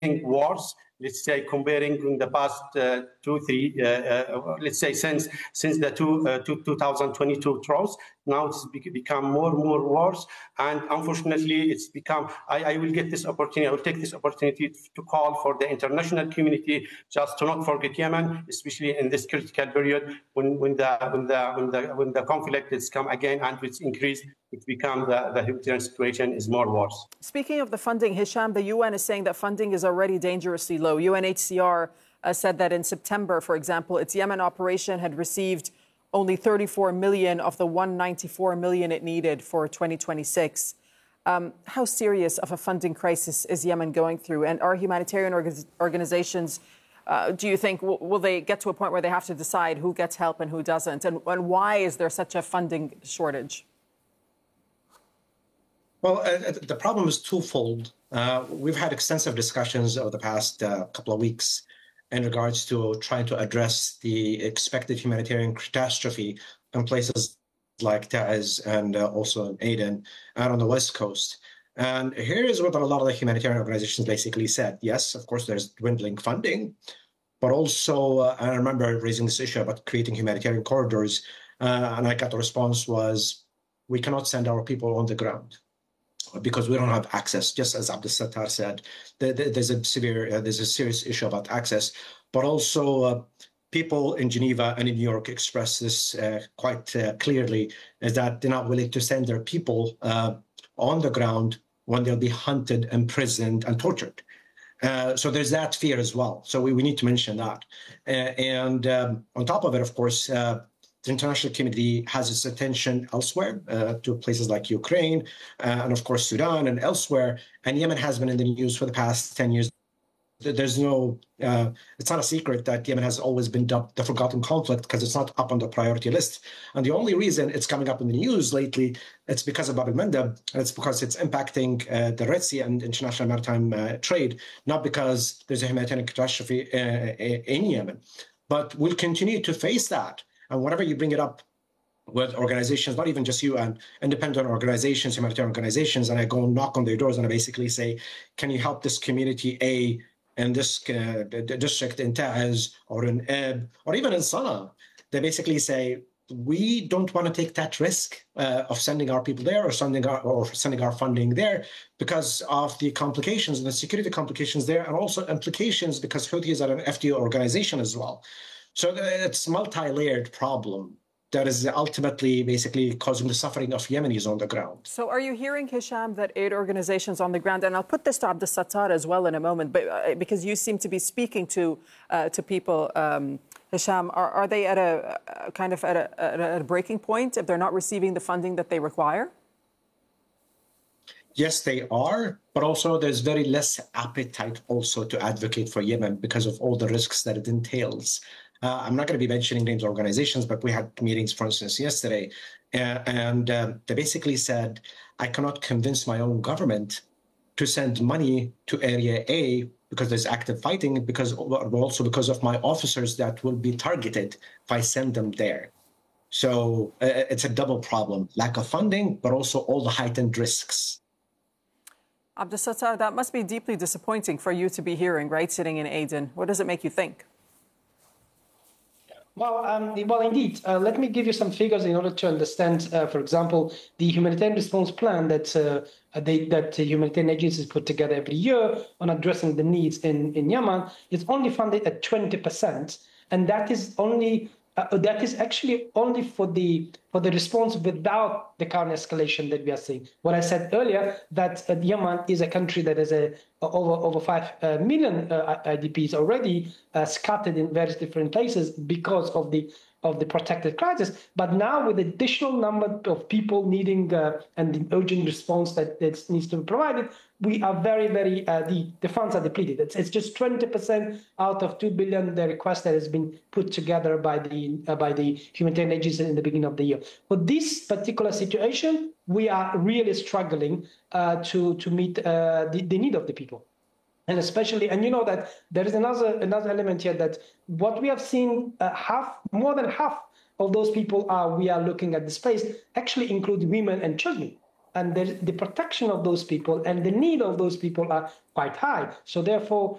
wars, let's say, comparing in the past let's say since the 2022 truce. Now it's become more and more wars, and unfortunately, it's become. I will get this opportunity. I will take this opportunity to call for the international community just to not forget Yemen, especially in this critical period when the conflict has come again and it's increased. It becomes the humanitarian situation is more worse. Speaking of the funding, Hisham, the UN is saying that funding is already dangerously low. UNHCR said that in September, for example, its Yemen operation had received only 34 million of the 194 million it needed for 2026. How serious of a funding crisis is Yemen going through? And are humanitarian organizations, do you think, will they get to a point where they have to decide who gets help and who doesn't? And why is there such a funding shortage? Well, the problem is twofold. We've had extensive discussions over the past couple of weeks in regards to trying to address the expected humanitarian catastrophe in places like Taiz and also in Aden and on the West Coast. And here is what a lot of the humanitarian organizations basically said. Yes, of course, there's dwindling funding, but also, I remember raising this issue about creating humanitarian corridors, and I got the response was, we cannot send our people on the ground because we don't have access. Just as Abdel Sattar said, there's a serious issue about access, but also people in Geneva and in New York express this quite clearly, is that they're not willing to send their people on the ground when they'll be hunted, imprisoned, and tortured. So there's that fear as well. So we need to mention that. And on top of it, of course, the international community has its attention elsewhere, to places like Ukraine, and of course Sudan and elsewhere. And Yemen has been in the news for the past 10 years. There's no, it's not a secret that Yemen has always been dubbed the forgotten conflict because it's not up on the priority list. And the only reason it's coming up in the news lately, it's because of Bab el-Mandeb, and it's because it's impacting the Red Sea and international maritime trade, not because there's a humanitarian catastrophe in Yemen. But we'll continue to face that. And whenever you bring it up with organizations, not even just UN, independent organizations, humanitarian organizations, and I go knock on their doors and I basically say, can you help this community A in this district in Taiz or in Eb or even in Sana'a? They basically say, we don't want to take that risk of sending our people there or sending our funding there because of the complications and the security complications there, and also implications because Houthis are an FDO organization as well. So it's a multi-layered problem that is ultimately basically causing the suffering of Yemenis on the ground. So are you hearing, Hisham, that aid organizations on the ground, and I'll put this to Abdel Sattar as well in a moment, but because you seem to be speaking to people, Hisham, are they at a kind of at a breaking point if they're not receiving the funding that they require? Yes, they are, but also there's very less appetite also to advocate for Yemen because of all the risks that it entails. I'm not going to be mentioning names of organizations, but we had meetings, for instance, yesterday, and they basically said, I cannot convince my own government to send money to Area A because there's active fighting, but also because of my officers that will be targeted if I send them there. So it's a double problem, lack of funding, but also all the heightened risks. Abdel Sattar, that must be deeply disappointing for you to be hearing, right, sitting in Aden. What does it make you think? Well, indeed. Let me give you some figures in order to understand, for example, the humanitarian response plan that humanitarian agencies put together every year on addressing the needs in Yemen is only funded at 20%, and that is actually only for the response without the current escalation that we are seeing. What I said earlier, that Yemen is a country that has over 5 million IDPs already scattered in various different places because of the protected crisis. But now with the additional number of people needing and the urgent response that needs to be provided, we are very, the funds are depleted. It's just 20% out of 2 billion, the request that has been put together by the humanitarian agency in the beginning of the year. For this particular situation, we are really struggling to meet the need of the people. And especially, and you know that there is another element here, that what we have seen, more than half of those people we are looking at the space actually include women and children. And the protection of those people and the need of those people are quite high. So therefore,